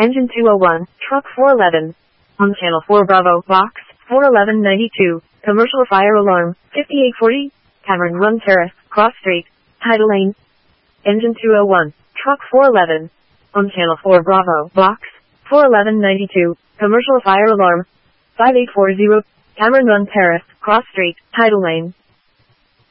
Engine 201, truck 411. On channel 4 Bravo, box 41192, commercial fire alarm, 5840, Cameron Run Terrace, Cross Street, Tidal Lane. Engine 201, truck 411. On channel 4 Bravo, box 41192, commercial fire alarm, 5840, Cameron Run Terrace, Cross Street, Tidal Lane.